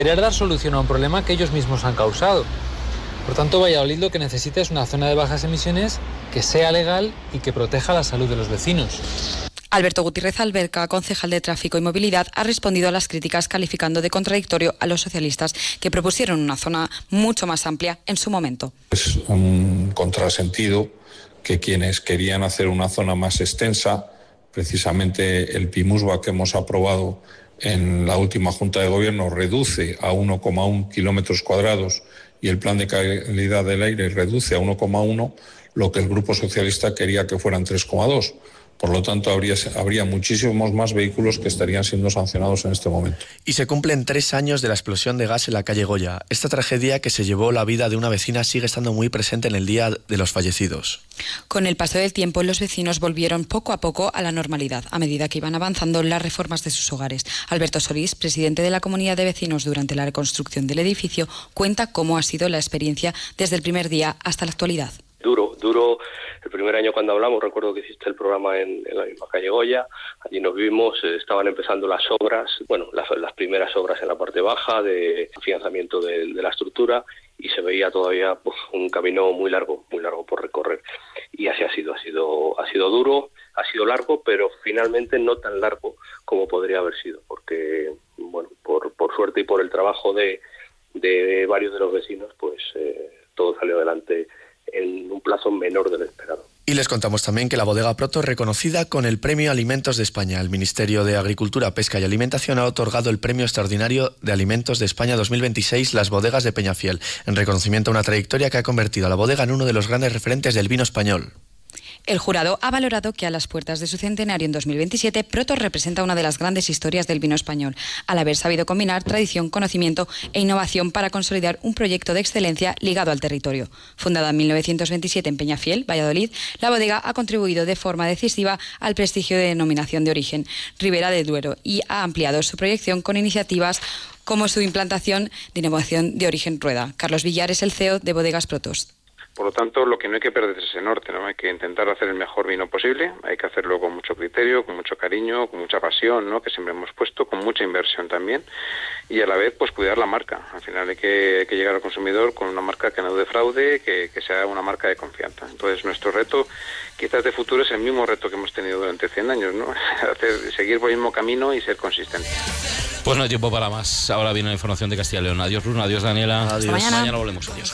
Querer dar solución a un problema que ellos mismos han causado. Por tanto, Valladolid lo que necesita es una zona de bajas emisiones que sea legal y que proteja la salud de los vecinos. Alberto Gutiérrez Alberca, concejal de Tráfico y Movilidad, ha respondido a las críticas calificando de contradictorio a los socialistas que propusieron una zona mucho más amplia en su momento. Es un contrasentido que quienes querían hacer una zona más extensa, precisamente el PIMUSBA que hemos aprobado en la última Junta de Gobierno reduce a 1,1 kilómetros cuadrados y el plan de calidad del aire reduce a 1,1, lo que el Grupo Socialista quería que fueran 3,2. Por lo tanto, habría muchísimos más vehículos que estarían siendo sancionados en este momento. Y se cumplen 3 años de la explosión de gas en la calle Goya. Esta tragedia que se llevó la vida de una vecina sigue estando muy presente en el Día de los Fallecidos. Con el paso del tiempo, los vecinos volvieron poco a poco a la normalidad, a medida que iban avanzando las reformas de sus hogares. Alberto Solís, presidente de la Comunidad de Vecinos durante la reconstrucción del edificio, cuenta cómo ha sido la experiencia desde el primer día hasta la actualidad. Duro. El primer año cuando hablamos, recuerdo que hiciste el programa en la misma calle Goya, allí nos vimos, estaban empezando las obras, las primeras obras en la parte baja de afianzamiento de la estructura y se veía todavía un camino muy largo por recorrer. Y así ha sido duro, ha sido largo, pero finalmente no tan largo como podría haber sido, porque por suerte y por el trabajo de varios de los vecinos, todo salió adelante en un plazo menor del esperado. Y les contamos también que la bodega Proto, reconocida con el Premio Alimentos de España. El Ministerio de Agricultura, Pesca y Alimentación ha otorgado el Premio Extraordinario de Alimentos de España 2026 Las Bodegas de Peñafiel, en reconocimiento a una trayectoria que ha convertido a la bodega en uno de los grandes referentes del vino español. El jurado ha valorado que a las puertas de su centenario en 2027, Proto representa una de las grandes historias del vino español, al haber sabido combinar tradición, conocimiento e innovación para consolidar un proyecto de excelencia ligado al territorio. Fundada en 1927 en Peñafiel, Valladolid, la bodega ha contribuido de forma decisiva al prestigio de denominación de origen Ribera del Duero y ha ampliado su proyección con iniciativas como su implantación de innovación de origen Rueda. Carlos Villar es el CEO de Bodegas Protos. Por lo tanto, lo que no hay que perder es ese norte, ¿no? Hay que intentar hacer el mejor vino posible, hay que hacerlo con mucho criterio, con mucho cariño, con mucha pasión, ¿no? Que siempre hemos puesto, con mucha inversión también, y a la vez, cuidar la marca. Al final hay que llegar al consumidor con una marca que no defraude, que sea una marca de confianza. Entonces, nuestro reto, quizás de futuro, es el mismo reto que hemos tenido durante 100 años, ¿no? Seguir por el mismo camino y ser consistentes. Pues no hay tiempo para más. Ahora viene la información de Castilla y León. Adiós, Bruno. Adiós, Daniela. Adiós. Hasta mañana Volvemos. Adiós.